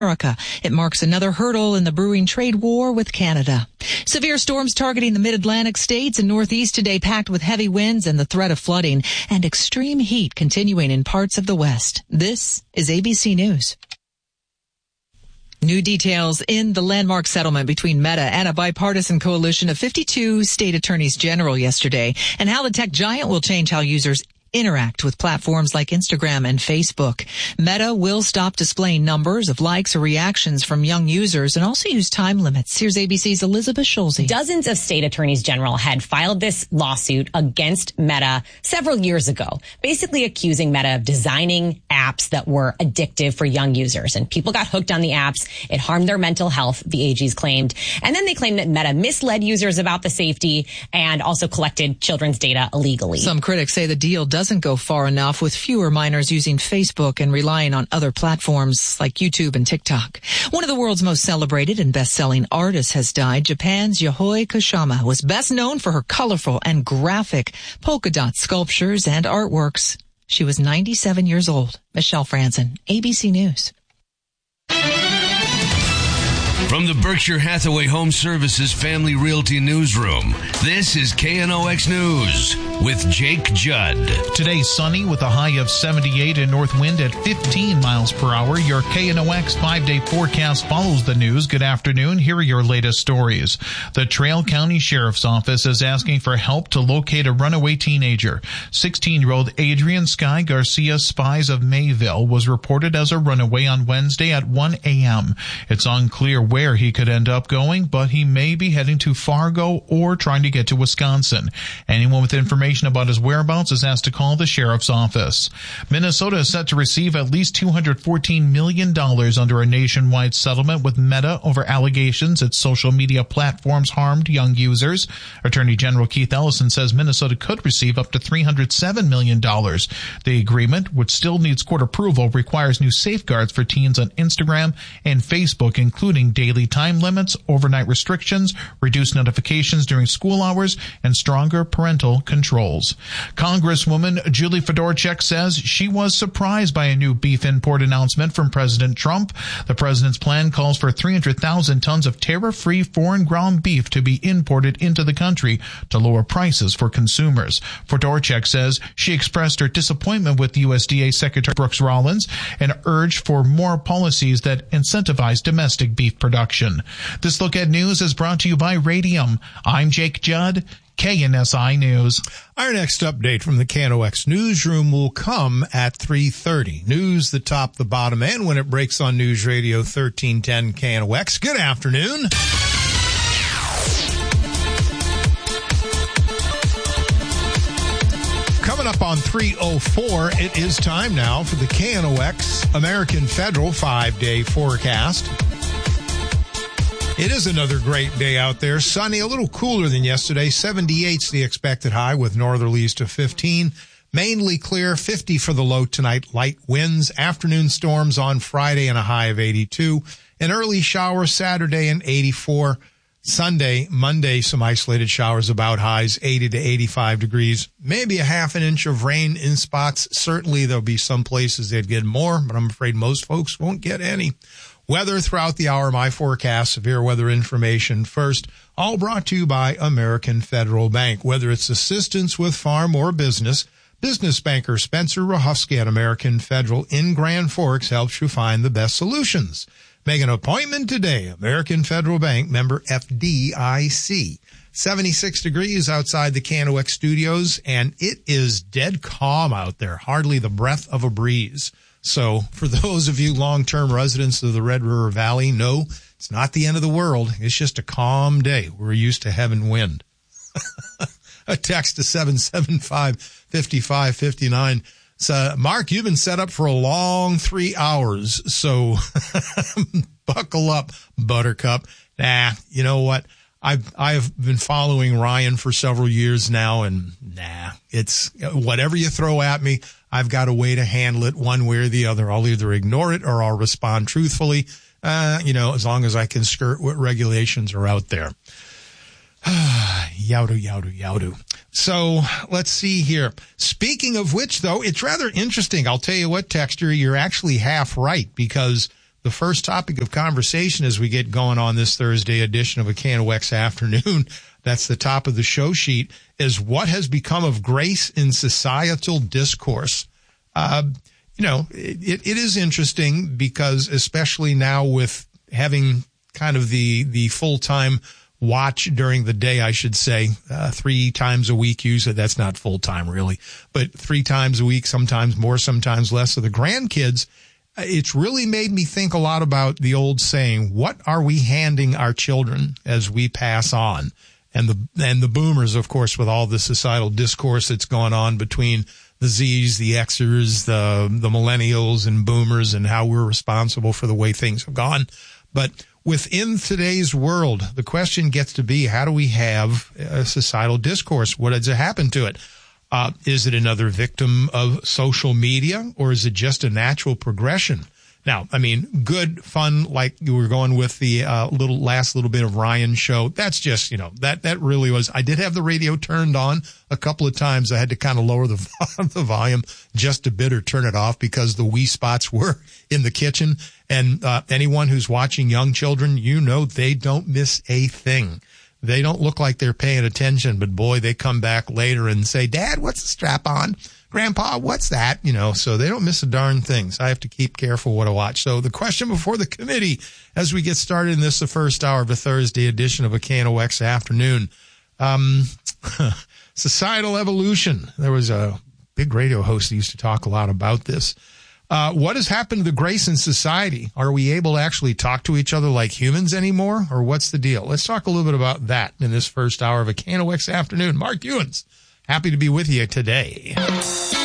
America. It marks another hurdle in the brewing trade war with Canada. Severe storms targeting the mid-Atlantic states and Northeast today, packed with heavy winds and the threat of flooding, and extreme heat continuing in parts of the West. This is ABC News. New details in the landmark settlement between Meta and a bipartisan coalition of 52 state attorneys general yesterday, and how the tech giant will change how users interact with platforms like Instagram and Facebook. Meta will stop displaying numbers of likes or reactions from young users and also use time limits. Here's ABC's Elizabeth Schulze. Dozens of state attorneys general had filed this lawsuit against Meta several years ago, basically accusing Meta of designing apps that were addictive for young users. And people got hooked on the apps. It harmed their mental health, the AGs claimed. And then they claimed that Meta misled users about the safety and also collected children's data illegally. Some critics say the deal doesn't go far enough, with fewer minors using Facebook and relying on other platforms like YouTube and TikTok. One of the world's most celebrated and best-selling artists has died. Japan's Yayoi Kusama was best known for her colorful and graphic polka dot sculptures and artworks. She was 97 years old. Michelle Franzen, ABC News. From the Berkshire Hathaway Home Services Family Realty Newsroom, this is KNOX News with Jake Judd. Today, sunny with a high of 78 and north wind at 15 miles per hour. Your KNOX 5-day forecast follows the news. Good afternoon. Here are your latest stories. The Trail County Sheriff's Office is asking for help to locate a runaway teenager. 16-year-old Adrian Sky Garcia Spies of Mayville was reported as a runaway on Wednesday at 1 a.m. It's unclear where he could end up going, but he may be heading to Fargo or trying to get to Wisconsin. Anyone with information about his whereabouts is asked to call the sheriff's office. Minnesota is set to receive at least $214 million under a nationwide settlement with Meta over allegations its social media platforms harmed young users. Attorney General Keith Ellison says Minnesota could receive up to $307 million. The agreement, which still needs court approval, requires new safeguards for teens on Instagram and Facebook, including daily time limits, overnight restrictions, reduced notifications during school hours, and stronger parental controls. Congresswoman Julie Fedorchak says she was surprised by a new beef import announcement from President Trump. The president's plan calls for 300,000 tons of tariff-free foreign ground beef to be imported into the country to lower prices for consumers. Fedorchak says she expressed her disappointment with USDA Secretary Brooks Rollins and urged for more policies that incentivize domestic beef production. This Look at News is brought to you by Radium. I'm Jake Judd, KNSI News. Our next update from the KNOX newsroom will come at 3:30. News, the top, the bottom, and when it breaks on News Radio 1310 KNOX. Good afternoon. Coming up on 3:04, it is time now for the KNOX American Federal 5-day forecast. It is another great day out there. Sunny, a little cooler than yesterday. 78's the expected high with northerlies to 15. Mainly clear, 50 for the low tonight. Light winds, afternoon storms on Friday and a high of 82. An early shower Saturday and 84. Sunday, Monday, some isolated showers about highs, 80 to 85 degrees. Maybe a half an inch of rain in spots. Certainly there'll be some places they'd get more, but I'm afraid most folks won't get any. Weather throughout the hour, my forecast, severe weather information first, all brought to you by American Federal Bank. Whether it's assistance with farm or business, business banker Spencer Rahofsky at American Federal in Grand Forks helps you find the best solutions. Make an appointment today. American Federal Bank, member FDIC. 76 degrees outside the KNOX studios, and it is dead calm out there, hardly the breath of a breeze. So for those of you long-term residents of the Red River Valley, no, it's not the end of the world. It's just a calm day. We're used to heaven wind. A text to 775-5559. So, Mark, you've been set up for a long 3 hours, so buckle up, Buttercup. Nah, you know what? I've been following Ryan for several years now, and it's whatever you throw at me, I've got a way to handle it one way or the other. I'll either ignore it or I'll respond truthfully, as long as I can skirt what regulations are out there. Yowdo. So let's see here. Speaking of which, though, it's rather interesting. I'll tell you what, Texter, you're actually half right, because the first topic of conversation as we get going on this Thursday edition of a KNOX Afternoon, that's the top of the show sheet, is what has become of grace in societal discourse. It is interesting because especially now with having kind of the full-time watch during the day, I should say, 3 times a week usually. That's not full-time really, but 3 times a week, sometimes more, sometimes less. So the grandkids, it's really made me think a lot about the old saying, what are we handing our children as we pass on? And the boomers, of course, with all the societal discourse that's going on between the Zs, the Xers, the millennials and boomers, and how we're responsible for the way things have gone. But within today's world, the question gets to be, how do we have a societal discourse? What has happened to it? Is it another victim of social media, or is it just a natural progression? Now, I mean, good fun, like you were going with the last little bit of Ryan's show. That's just, that really was. I did have the radio turned on a couple of times. I had to kind of lower the volume just a bit or turn it off because the wee spots were in the kitchen. And anyone who's watching young children, they don't miss a thing. They don't look like they're paying attention, but boy, they come back later and say, Dad, what's the strap on? Grandpa, what's that? So they don't miss a darn thing. So I have to keep careful what I watch. So the question before the committee as we get started in the first hour of a Thursday edition of a KNOX Afternoon. Societal evolution. There was a big radio host who used to talk a lot about this. What has happened to the grace in society? Are we able to actually talk to each other like humans anymore? Or what's the deal? Let's talk a little bit about that in this first hour of a KNOX Afternoon. Mark Ewens, happy to be with you today.